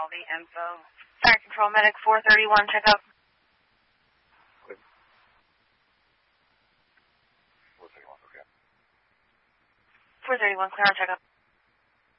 all the info. Fire Control Medic 431, check up. 431, okay. 431, clear on check up.